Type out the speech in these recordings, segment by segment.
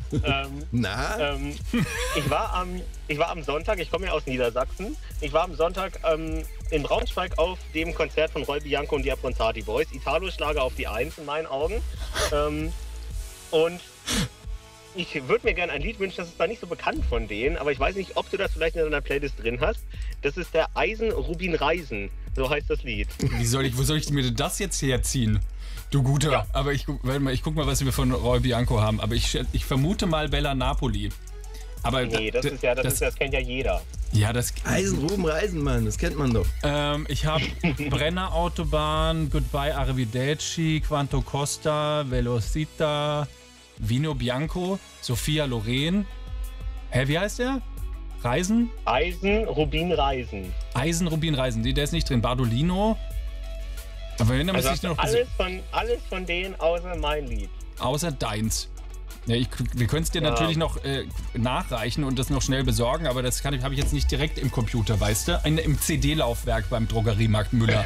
Na? Ich war am Sonntag, ich komme ja aus Niedersachsen, ich war am Sonntag in Braunschweig auf dem Konzert von Roy Bianco und die Abronzati Boys. Italo-Schlager auf die Eins in meinen Augen. Und ich würde mir gerne ein Lied wünschen, das ist zwar nicht so bekannt von denen, aber ich weiß nicht, ob du das vielleicht in deiner Playlist drin hast. Das ist der Eisen Rubin Reisen, so heißt das Lied. Wo soll ich mir denn das jetzt herziehen? Du Guter, ja. Aber ich guck mal, was wir von Roy Bianco haben. Aber ich vermute mal Bella Napoli. Aber nee, das kennt ja jeder. Ja, das Eisen, Ruben, Reisen, Mann, das kennt man doch. Ich habe Brennerautobahn, Goodbye Arrivederci, Quanto Costa, Velocita, Vino Bianco, Sophia Loren. Hä, wie heißt der? Reisen? Eisen, Rubin, Reisen. Eisen, Rubin, Reisen. Der ist nicht drin. Bardolino. Aber wenn, dann also ich noch alles von denen außer mein Lied. Außer deins. Ja, wir können es dir natürlich noch nachreichen und das noch schnell besorgen, aber das habe ich jetzt nicht direkt im Computer, weißt du? Im CD-Laufwerk beim Drogeriemarkt Müller.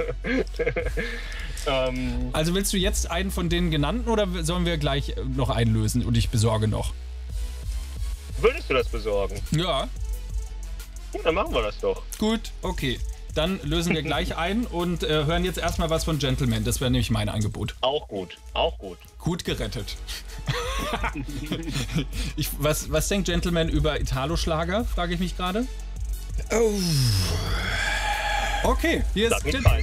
Also willst du jetzt einen von den genannten oder sollen wir gleich noch einlösen und ich besorge noch? Würdest du das besorgen? Ja. Ja, dann machen wir das doch. Gut, okay. Dann lösen wir gleich ein und hören jetzt erstmal was von Gentleman. Das wäre nämlich mein Angebot. Auch gut, auch gut. Gut gerettet. Was denkt Gentleman über Italo-Schlager, frage ich mich gerade. Oh. Okay, hier ist